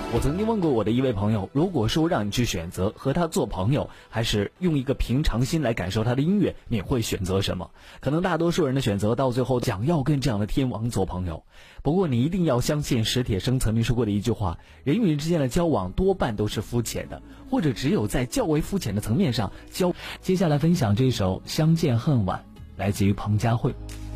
我曾经问过我的一位朋友，如果说让你去选择和他做朋友，还是用一个平常心来感受他的音乐，你会选择什么？可能大多数人的选择到最后想要跟这样的天王做朋友。不过你一定要相信史铁生曾经说过的一句话，人与人之间的交往多半都是肤浅的，或者只有在较为肤浅的层面上交。接下来分享这首《相见恨晚》，来自于彭佳慧。